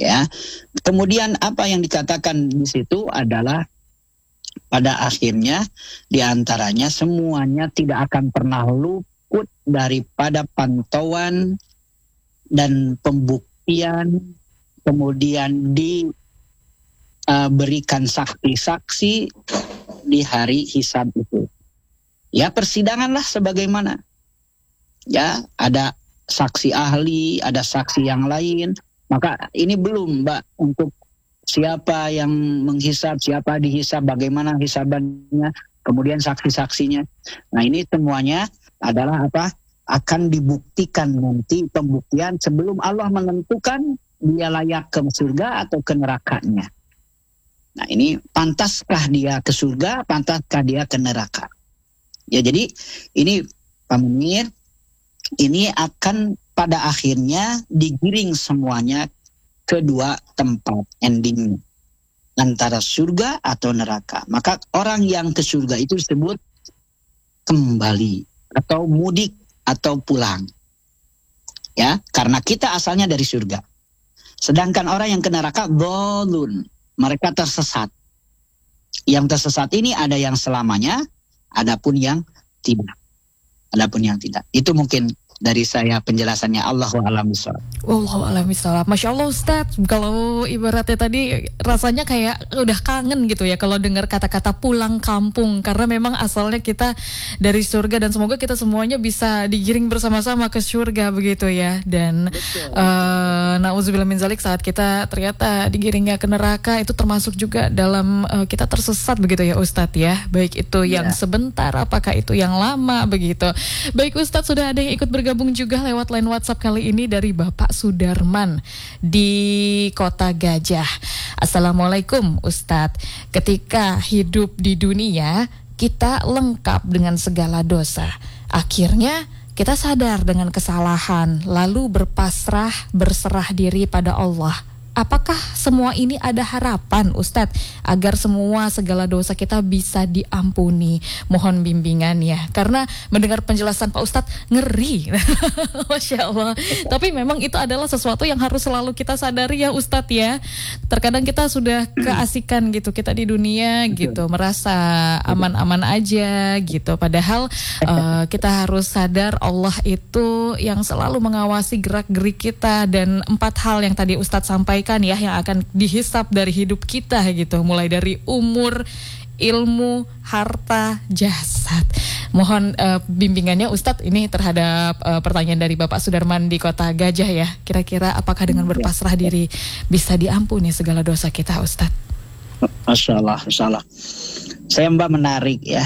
Ya. Kemudian apa yang dikatakan di situ adalah pada akhirnya diantaranya semuanya tidak akan pernah luput daripada pantauan dan pembuktian, kemudian diberikan saksi-saksi di hari hisab itu. Ya, persidangan lah sebagaimana. Ya, ada saksi ahli, ada saksi yang lain. Maka ini belum, Mbak, untuk siapa yang menghisab, siapa dihisab, bagaimana hisabannya, kemudian saksi-saksinya. Nah, ini semuanya adalah apa? Akan dibuktikan nanti pembuktian sebelum Allah menentukan dia layak ke surga atau ke nerakanya. Nah, ini pantaskah dia ke surga, pantaskah dia ke neraka. Ya, jadi ini Pak Munir, ini akan pada akhirnya digiring semuanya ke dua tempat ending antara surga atau neraka. Maka orang yang ke surga itu disebut kembali atau mudik atau pulang. Ya, karena kita asalnya dari surga. Sedangkan orang yang ke neraka dhalun, mereka tersesat. Yang tersesat ini ada yang selamanya, adapun yang tidak. Itu mungkin dari saya penjelasannya. Allahu a'lam bishawab. Wallahu a'lam bishawab. Masya Allah Ustadz, kalau ibaratnya tadi rasanya kayak udah kangen gitu ya kalau dengar kata-kata pulang kampung, karena memang asalnya kita dari surga dan semoga kita semuanya bisa digiring bersama-sama ke surga begitu ya. Dan na'udzubillah min zalik, saat kita ternyata digiringnya ke neraka itu termasuk juga dalam kita tersesat begitu ya Ustadz ya. Baik itu yang sebentar, apakah itu yang lama begitu. Baik Ustadz, sudah ada yang ikut bergabung juga lewat line WhatsApp kali ini dari Bapak Sudarman di Kota Gajah. Assalamualaikum Ustadz. Ketika hidup di dunia kita lengkap dengan segala dosa. Akhirnya kita sadar dengan kesalahan, lalu berserah diri pada Allah. Apakah semua ini ada harapan Ustadz agar segala dosa kita bisa diampuni? Mohon bimbingan ya, karena mendengar penjelasan Pak Ustadz ngeri. Masya Allah. Tapi memang itu adalah sesuatu yang harus selalu kita sadari ya Ustadz ya. Terkadang kita sudah keasikan gitu, kita di dunia gitu, merasa aman-aman aja gitu. Padahal kita harus sadar Allah itu yang selalu mengawasi gerak-gerik kita. Dan 4 hal yang tadi Ustadz sampaikan ya, yang akan dihisap dari hidup kita gitu, mulai dari umur, ilmu, harta, jasad. Mohon bimbingannya Ustadz ini terhadap pertanyaan dari Bapak Sudarman di Kota Gajah ya. Kira-kira apakah dengan berpasrah diri bisa diampuni segala dosa kita Ustadz? Masya Allah. Saya Mbak menarik ya.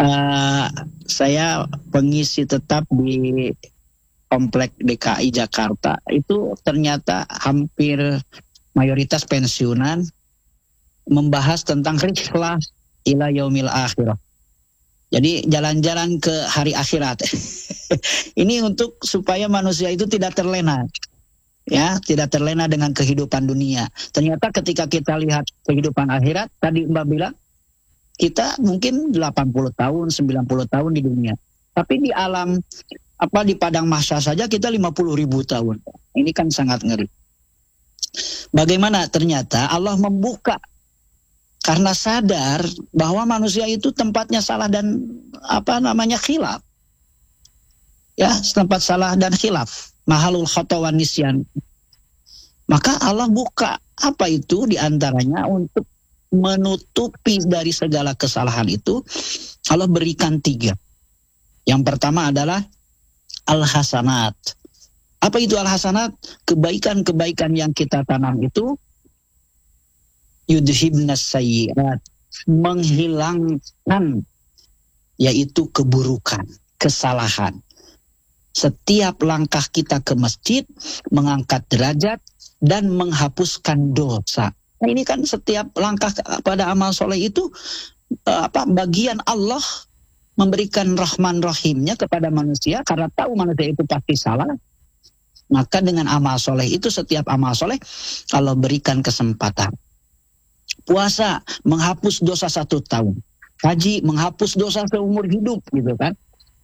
Saya pengisi tetap di Komplek DKI Jakarta, itu ternyata hampir mayoritas pensiunan membahas tentang rihlah ila yaumil akhirah. Jadi jalan-jalan ke hari akhirat. Ini untuk supaya manusia itu tidak terlena. Ya, tidak terlena dengan kehidupan dunia. Ternyata ketika kita lihat kehidupan akhirat, tadi Mbak bilang, kita mungkin 80 tahun, 90 tahun di dunia. Tapi di alam di padang mahsyar saja kita 50.000 tahun. Ini kan sangat ngeri. Bagaimana ternyata Allah membuka karena sadar bahwa manusia itu tempatnya salah dan khilaf. Ya, tempat salah dan khilaf. Mahalul khata wan nisyan. Maka Allah buka apa itu diantaranya untuk menutupi dari segala kesalahan itu. Allah berikan 3. Yang pertama adalah al-hasanat. Apa itu al-hasanat? Kebaikan-kebaikan yang kita tanam itu yudhibnas sayyi'at, menghilangkan yaitu keburukan, kesalahan. Setiap langkah kita ke masjid mengangkat derajat dan menghapuskan dosa. Nah, ini kan setiap langkah pada amal soleh itu bagian Allah memberikan rahman rahimnya kepada manusia, karena tahu manusia itu pasti salah. Maka dengan amal soleh itu, setiap amal soleh Allah berikan kesempatan. Puasa menghapus dosa 1 tahun, haji menghapus dosa seumur hidup gitu kan.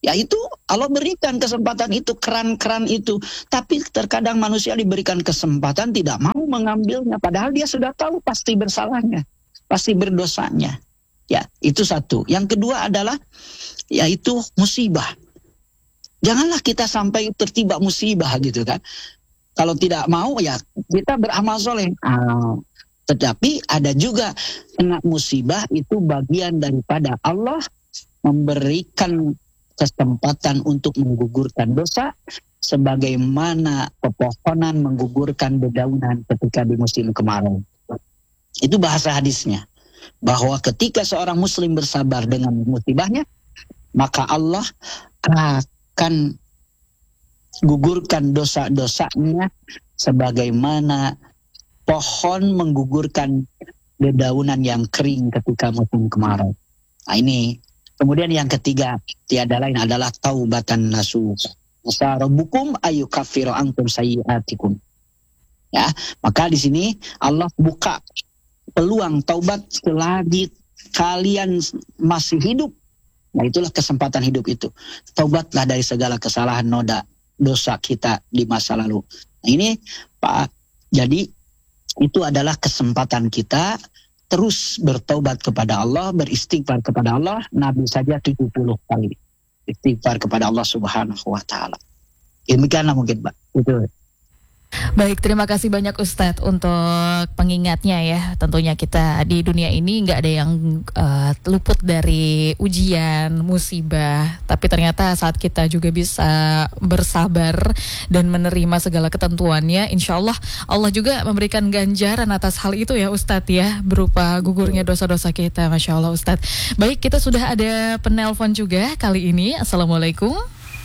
Ya itu Allah berikan kesempatan itu, keran-keran itu. Tapi terkadang manusia diberikan kesempatan tidak mau mengambilnya. Padahal dia sudah tahu pasti bersalahnya, pasti berdosanya. Ya, itu satu. Yang kedua adalah yaitu musibah. Janganlah kita sampai tertimpa musibah gitu kan. Kalau tidak mau ya kita beramal soleh. Tetapi ada juga kena musibah itu bagian daripada Allah memberikan kesempatan untuk menggugurkan dosa, sebagaimana pepohonan menggugurkan dedaunan ketika di musim kemarau. Itu bahasa hadisnya, bahwa ketika seorang muslim bersabar dengan musibahnya, maka Allah akan gugurkan dosa-dosanya sebagaimana pohon menggugurkan dedaunan yang kering ketika musim kemarau. Nah ini. Kemudian yang ketiga, tiada lain adalah taubatan nasuh. Asa rabbukum ayyukaffiru ankum sayyi'atikum. Ya, maka di sini Allah buka peluang taubat selagi kalian masih hidup. Nah, itulah kesempatan hidup itu. Taubatlah dari segala kesalahan noda dosa kita di masa lalu. Nah, ini Pak, jadi itu adalah kesempatan kita terus bertaubat kepada Allah, beristighfar kepada Allah. Nabi saja 70 kali istighfar kepada Allah Subhanahu wa taala. Demikianlah mungkin, Pak. Betul. Baik, terima kasih banyak Ustadz untuk pengingatnya ya. Tentunya kita di dunia ini nggak ada yang luput dari ujian, musibah. Tapi ternyata saat kita juga bisa bersabar dan menerima segala ketentuannya, insya Allah Allah juga memberikan ganjaran atas hal itu ya Ustadz ya, berupa gugurnya dosa-dosa kita. Masya Allah Ustadz. Baik, kita sudah ada penelpon juga kali ini. Assalamualaikum.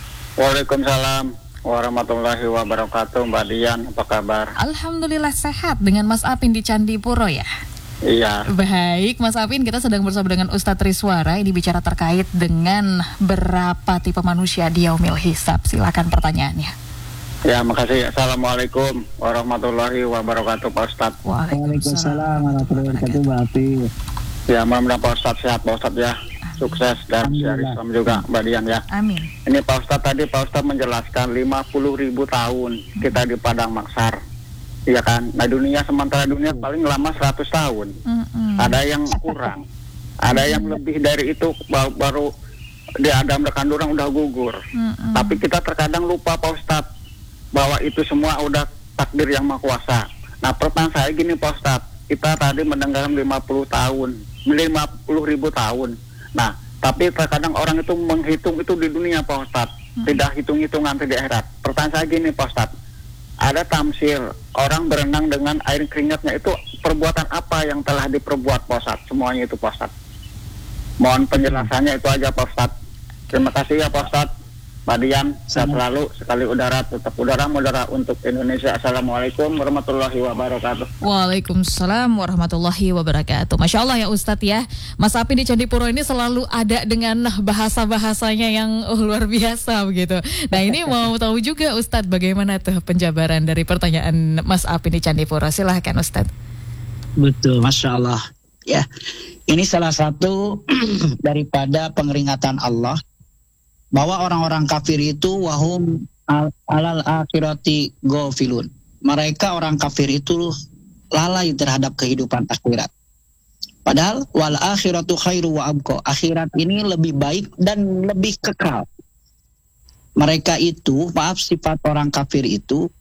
Waalaikumsalam warahmatullahi wabarakatuh. Mbak Dian, apa kabar? Alhamdulillah sehat, dengan Mas Apin di Candipuro ya. Iya. Baik, Mas Apin, kita sedang bersama dengan Ustadz Triswara. Ini bicara terkait dengan berapa tipe manusia di yaumil hisab. Silakan pertanyaannya. Ya, makasih. Assalamualaikum warahmatullahi wabarakatuh, Pak Ustadz. Waalaikumsalam warahmatullahi wabarakatuh, Mbak Apin. Ya, mudah-mudahan Pak Ustadz sehat, Pak Ustadz ya. Sukses dan syari Islam juga, Mbak Dian ya. Amin. Ini Pak Ustadz tadi Pak Ustadz menjelaskan 50.000 tahun kita di Padang Mahsyar. Iya kan? Nah, sementara dunia paling lama 100 tahun. Ada yang kurang. Ada yang lebih dari itu baru di Adam kandungan udah gugur. Tapi kita terkadang lupa Pak Ustadz bahwa itu semua udah takdir yang Maha Kuasa. Nah, pertanyaan saya gini Pak Ustadz, kita tadi mendengarkan 50.000 tahun. Nah, tapi terkadang orang itu menghitung itu di dunia Pak Ustadz, tidak hitung-hitungan di akhirat. Pertanyaan saya gini Pak Ustadz, ada tamsil orang berenang dengan air keringatnya, itu perbuatan apa yang telah diperbuat Pak Ustadz? Semuanya itu Pak Ustadz. Mohon penjelasannya itu aja Pak Ustadz. Terima kasih ya Pak Ustadz. Pak Dian, sehat selalu, sekali udara, tetap udara untuk Indonesia. Assalamualaikum warahmatullahi wabarakatuh. Waalaikumsalam warahmatullahi wabarakatuh. Masya Allah ya Ustadz ya. Mas Apin di Candipuro ini selalu ada dengan bahasa-bahasanya yang luar biasa begitu. Nah, ini mau tahu juga Ustadz bagaimana tuh penjabaran dari pertanyaan Mas Apin di Candipuro. Silahkan Ustadz. Betul, Masya Allah. Ya, ini salah satu daripada pengeringatan Allah bahwa orang-orang kafir itu wahum alal akhirati ghafilun. Mereka orang kafir itu lalai terhadap kehidupan akhirat. Padahal wal akhiratu khairu wa abqa. Akhirat ini lebih baik dan lebih kekal. Mereka itu, sifat orang kafir itu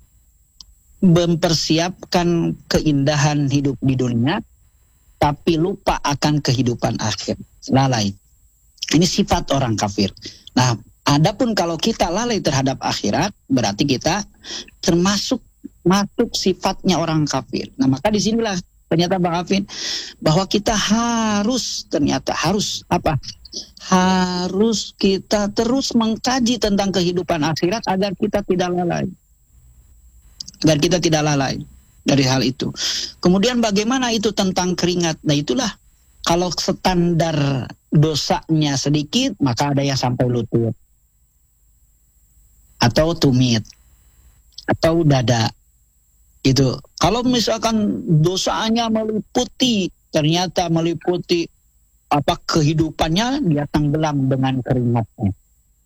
mempersiapkan keindahan hidup di dunia tapi lupa akan kehidupan akhir. Lalai. Ini sifat orang kafir. Nah, adapun kalau kita lalai terhadap akhirat, berarti kita termasuk masuk sifatnya orang kafir. Nah, maka disinilah ternyata Bang Afin, bahwa kita harus apa? Harus kita terus mengkaji tentang kehidupan akhirat agar kita tidak lalai. Agar kita tidak lalai dari hal itu. Kemudian bagaimana itu tentang keringat? Nah, itulah kalau standar dosanya sedikit, maka ada yang sampai lutut, atau tumit, atau dada. Itu. Kalau misalkan dosanya meliputi apa kehidupannya, dia tenggelam dengan keringatnya.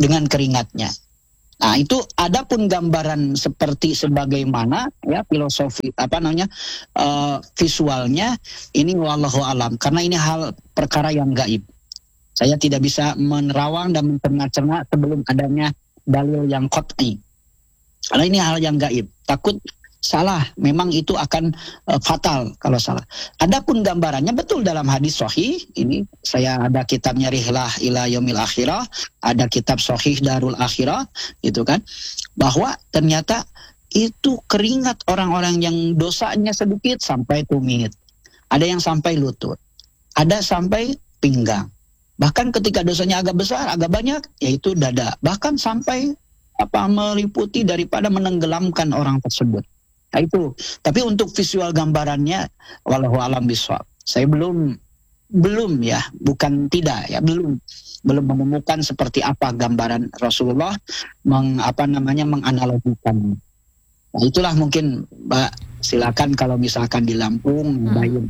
dengan keringatnya. Nah, itu adapun gambaran seperti sebagaimana ya filosofi visualnya ini wallahu alam, karena ini hal perkara yang gaib. Saya tidak bisa menerawang dan mencerna-cerna sebelum adanya dalil yang qat'i. Karena ini hal yang gaib. Takut salah, memang itu akan fatal kalau salah. Adapun gambarannya betul dalam hadis sahih, ini saya ada kitabnya Rihlah ila Yaumil Akhirah, ada kitab Sahih Darul Akhirah, gitu kan, bahwa ternyata itu keringat orang-orang yang dosanya sedikit sampai tumit, ada yang sampai lutut, ada sampai pinggang, bahkan ketika dosanya agak besar, agak banyak, yaitu dada, bahkan sampai meliputi daripada menenggelamkan orang tersebut. Nah itu, tapi untuk visual gambarannya wallahu alam bishawab. Saya belum ya, bukan tidak ya, belum menemukan seperti apa gambaran Rasulullah menganalogikan. Nah itulah mungkin Mbak, silakan kalau misalkan di Lampung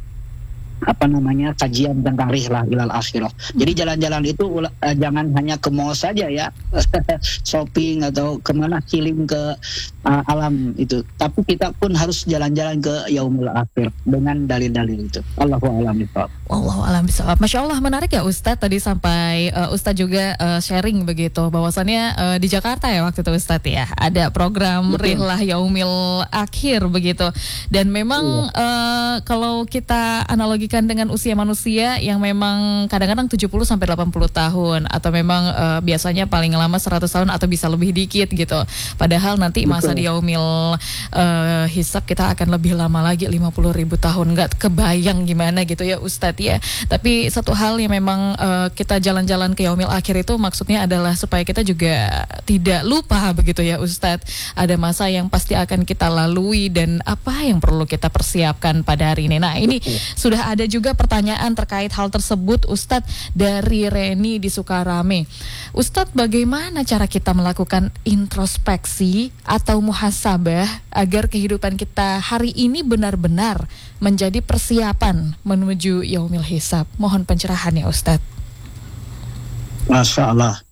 kajian tentang Rihlah ilal Akhirah. Jadi jalan-jalan itu jangan hanya ke mall saja ya, shopping atau kemana, healing ke alam itu. Tapi kita pun harus jalan-jalan ke Yaumul Akhir dengan dalil-dalil itu. Allahu a'lam bishawab. Wallahu a'lam bishawab. Masya Allah, menarik ya Ustadz, tadi sampai Ustadz juga sharing begitu, bahwasannya di Jakarta ya waktu itu Ustadz ya, ada program Rihlah Yaumil Akhir begitu. Dan memang kalau kita analogikan dengan usia manusia yang memang kadang-kadang 70 sampai 80 tahun atau memang biasanya paling lama 100 tahun atau bisa lebih dikit gitu. Padahal nanti masa di Yaumil Hisab kita akan lebih lama lagi, 50.000 tahun. Nggak kebayang gimana gitu ya Ustadz ya. Tapi satu hal yang memang kita jalan-jalan ke Yaumil Akhir itu maksudnya adalah supaya kita juga tidak lupa begitu ya Ustadz. Ada masa yang pasti akan kita lalui dan apa yang perlu kita persiapkan pada hari ini. Nah ini sudah ada juga pertanyaan terkait hal tersebut Ustadz dari Reni di Sukarame. Ustadz, bagaimana cara kita melakukan introspeksi atau muhasabah agar kehidupan kita hari ini benar-benar menjadi persiapan menuju Yaumil Hisab? Mohon pencerahan ya Ustadz. Masya Allah.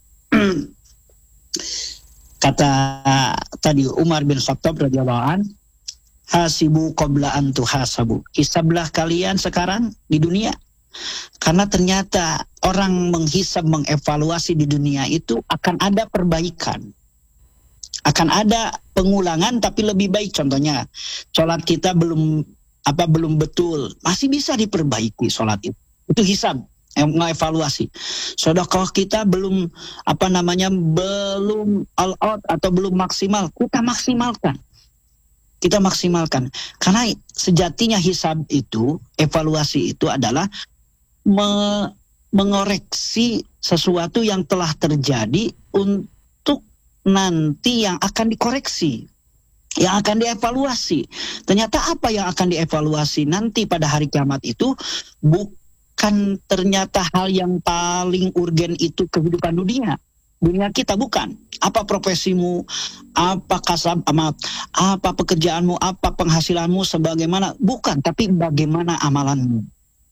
Kata tadi Umar bin Khattab radhiyallahu anhu, hasibu qabla an tuhasabu. Hisablah kalian sekarang di dunia. Karena ternyata orang menghisab, mengevaluasi di dunia itu akan ada perbaikan. Akan ada pengulangan tapi lebih baik. Contohnya, sholat kita belum betul, masih bisa diperbaiki sholat itu. Itu hisab, mengevaluasi. Sedekah kita belum all out atau belum maksimal, kita maksimalkan. Karena sejatinya hisab itu, evaluasi itu adalah mengoreksi sesuatu yang telah terjadi untuk nanti yang akan dikoreksi, yang akan dievaluasi. Ternyata apa yang akan dievaluasi nanti pada hari kiamat itu bukan ternyata hal yang paling urgen itu kehidupan dunia kita, bukan. Apa profesimu, apa apa pekerjaanmu, apa penghasilanmu, sebagaimana, bukan, tapi bagaimana amalanmu.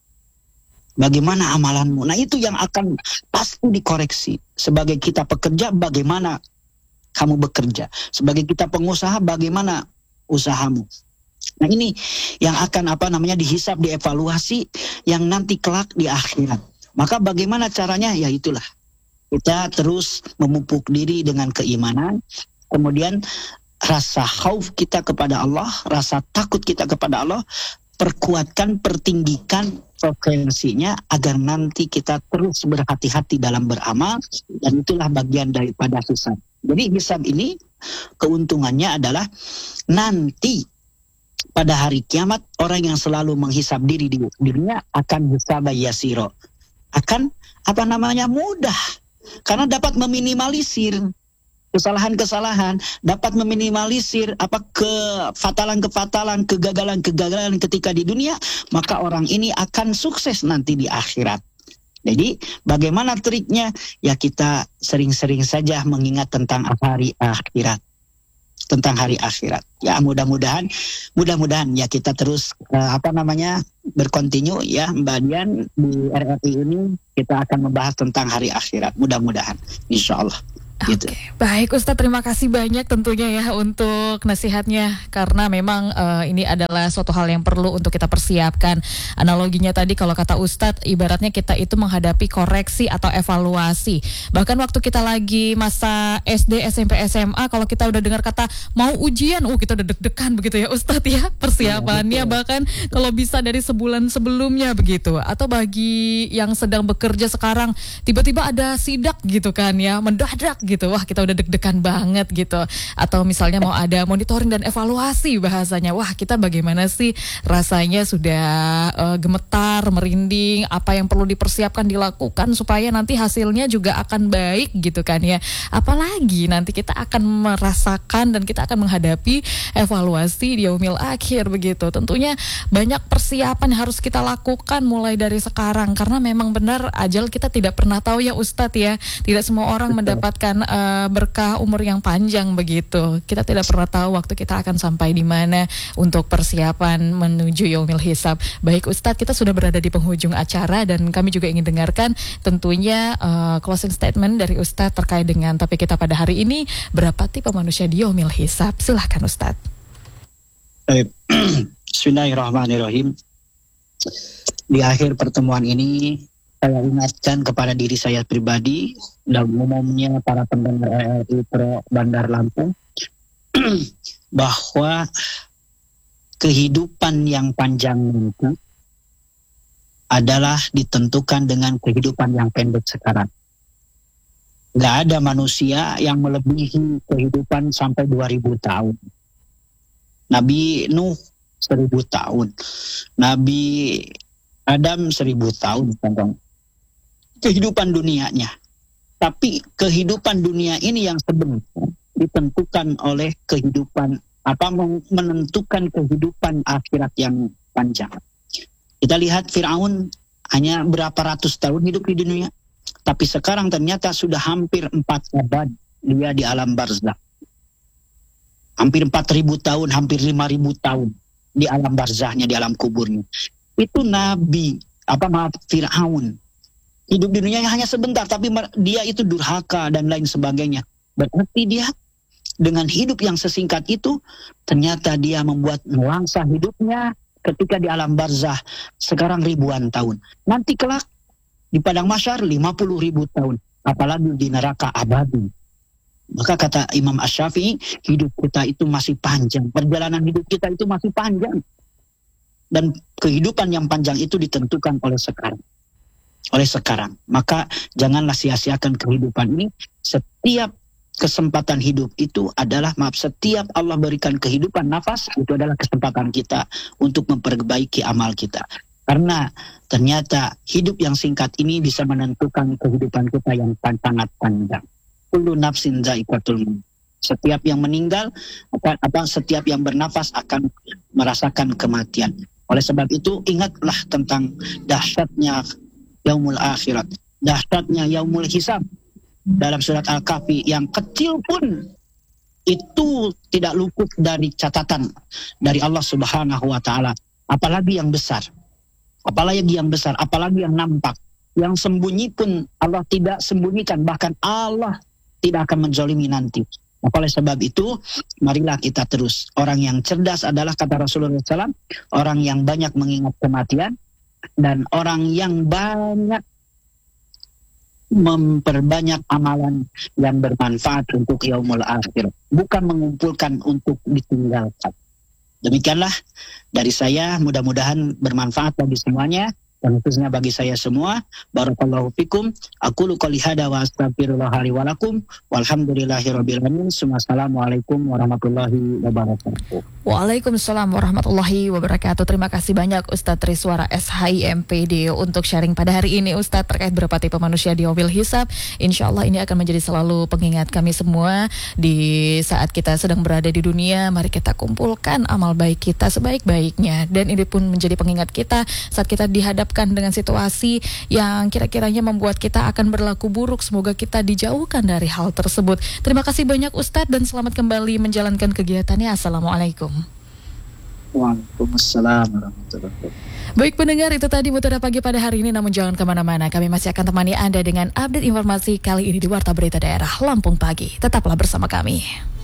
Nah itu yang akan pasti dikoreksi. Sebagai kita pekerja, bagaimana kamu bekerja. Sebagai kita pengusaha, bagaimana usahamu. Nah ini yang akan dihisab, dievaluasi, yang nanti kelak di akhirat. Maka bagaimana caranya? Ya itulah, kita terus memupuk diri dengan keimanan, kemudian rasa khauf kita kepada Allah, rasa takut kita kepada Allah, perkuatkan, pertinggikan frekuensinya agar nanti kita terus berhati-hati dalam beramal, dan itulah bagian daripada hisab. Jadi hisab ini keuntungannya adalah nanti pada hari kiamat orang yang selalu menghisab diri di dirinya akan hisab yasiro, akan mudah. Karena dapat meminimalisir kesalahan-kesalahan, dapat meminimalisir kefatalan-kefatalan, kegagalan-kegagalan ketika di dunia, maka orang ini akan sukses nanti di akhirat. Jadi bagaimana triknya? Ya kita sering-sering saja mengingat tentang hari akhirat. Ya mudah-mudahan ya kita terus berkontinu ya Mbak Dian, di RRI ini kita akan membahas tentang hari akhirat, mudah-mudahan insyaallah. Gitu. Oke, baik Ustadz, terima kasih banyak tentunya ya untuk nasihatnya, karena memang ini adalah suatu hal yang perlu untuk kita persiapkan. Analoginya tadi kalau kata Ustadz, ibaratnya kita itu menghadapi koreksi atau evaluasi. Bahkan waktu kita lagi masa SD, SMP, SMA, kalau kita udah dengar kata mau ujian, kita udah deg-degan begitu ya Ustadz ya, persiapannya bahkan kalau bisa dari sebulan sebelumnya begitu. Atau bagi yang sedang bekerja sekarang, tiba-tiba ada sidak gitu kan ya, mendadak gitu, wah kita udah deg-degan banget gitu. Atau misalnya mau ada monitoring dan evaluasi bahasanya, wah kita bagaimana sih rasanya, sudah gemetar, merinding, apa yang perlu dipersiapkan, dilakukan supaya nanti hasilnya juga akan baik gitu kan ya. Apalagi nanti kita akan merasakan dan kita akan menghadapi evaluasi di yaumil akhir begitu. Tentunya banyak persiapan yang harus kita lakukan mulai dari sekarang, karena memang benar ajal kita tidak pernah tahu ya Ustadz ya. Tidak semua orang mendapatkan berkah umur yang panjang begitu. Kita tidak pernah tahu waktu kita akan sampai di mana untuk persiapan menuju yaumil hisab. Baik Ustadz, kita sudah berada di penghujung acara dan kami juga ingin dengarkan tentunya closing statement dari Ustadz terkait dengan topik kita pada hari ini, berapa tipe manusia di yaumil hisab. Silahkan Ustadz. Bismillahirrahmanirrahim. Di akhir pertemuan ini saya ingatkan kepada diri saya pribadi dan umumnya para pendengar RRI Pro Bandar Lampung bahwa kehidupan yang panjang itu adalah ditentukan dengan kehidupan yang pendek sekarang. Gak ada manusia yang melebihi kehidupan sampai 2000 tahun. Nabi Nuh 1000 tahun, Nabi Adam 1000 tahun tentang kehidupan dunianya. Tapi kehidupan dunia ini yang sebentar ditentukan oleh kehidupan menentukan kehidupan akhirat yang panjang. Kita lihat Fir'aun hanya berapa ratus tahun hidup di dunia, tapi sekarang ternyata sudah hampir 4 abad dia di alam barzakh. Hampir 4.000 tahun, hampir 5.000 tahun di alam barzakhnya, di alam kuburnya. Itu Fir'aun hidup di dunia hanya sebentar, tapi dia itu durhaka dan lain sebagainya. Berarti dia dengan hidup yang sesingkat itu, ternyata dia membuat nuansa hidupnya ketika di alam barzakh sekarang ribuan tahun. Nanti kelak di padang mahsyar 50.000 tahun, apalagi di neraka abadi. Maka kata Imam Asy-Syafi'i, hidup kita itu masih panjang, perjalanan hidup kita itu masih panjang. Dan kehidupan yang panjang itu ditentukan oleh sekarang. Maka janganlah sia-siakan kehidupan ini. Setiap kesempatan hidup itu adalah, setiap Allah berikan kehidupan, nafas, itu adalah kesempatan kita untuk memperbaiki amal kita. Karena ternyata hidup yang singkat ini bisa menentukan kehidupan kita yang sangat panjang. Kullu nafsin za'iqatul maut. Setiap yang meninggal, setiap yang bernafas akan merasakan kematian. Oleh sebab itu, ingatlah tentang dahsyatnya yaumul akhirat, dahsyatnya yaumul hisab. Dalam surat Al-Kahfi yang kecil pun itu tidak luput dari catatan dari Allah Subhanahu wa taala. Apalagi yang besar, apalagi yang nampak. Yang sembunyi pun Allah tidak sembunyikan, bahkan Allah tidak akan menzalimi nanti. Oleh sebab itu, marilah kita terus. Orang yang cerdas adalah, kata Rasulullah SAW, orang yang banyak mengingat kematian dan orang yang banyak memperbanyak amalan yang bermanfaat untuk yaumul akhir, bukan mengumpulkan untuk ditinggalkan. Demikianlah dari saya, mudah-mudahan bermanfaat bagi semuanya dan khususnya bagi saya semua. Barakallahu fikum. Aqulu qouli hadza wa astaghfirullah li wa lakum walhamdulillahirabbil alamin. Assalamualaikum warahmatullahi wabarakatuh. Waalaikumsalam warahmatullahi wabarakatuh. Terima kasih banyak Ustadz Triswara SHIMPD untuk sharing pada hari ini Ustadz terkait berapa tipe manusia di yaumil hisab. Insya Allah ini akan menjadi selalu pengingat kami semua di saat kita sedang berada di dunia. Mari kita kumpulkan amal baik kita sebaik-baiknya, dan ini pun menjadi pengingat kita saat kita dihadapkan dengan situasi yang kira-kiranya membuat kita akan berlaku buruk. Semoga kita dijauhkan dari hal tersebut. Terima kasih banyak Ustadz dan selamat kembali menjalankan kegiatannya. Assalamualaikum. Waalaikumsalam warahmatullahi wabarakatuh. Baik pendengar, itu tadi Mutiara Pagi pada hari ini, namun jangan kemana-mana. Kami masih akan temani Anda dengan update informasi kali ini di Warta Berita Daerah Lampung Pagi. Tetaplah bersama kami.